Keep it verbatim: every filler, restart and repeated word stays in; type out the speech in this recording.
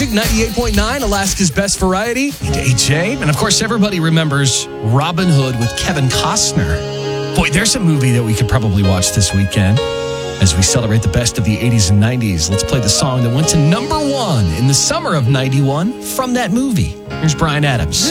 Magic ninety-eight point nine, Alaska's best variety. A J. And of course, everybody remembers Robin Hood with Kevin Costner. Boy, there's a movie that we could probably watch this weekend as we celebrate the best of the eighties and nineties. Let's play the song that went to number one in the summer of ninety-one from that movie. Here's Bryan Adams.